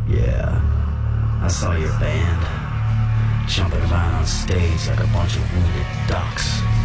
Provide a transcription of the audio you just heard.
Yeah, I saw your band jumping around on stage like a bunch of wounded ducks.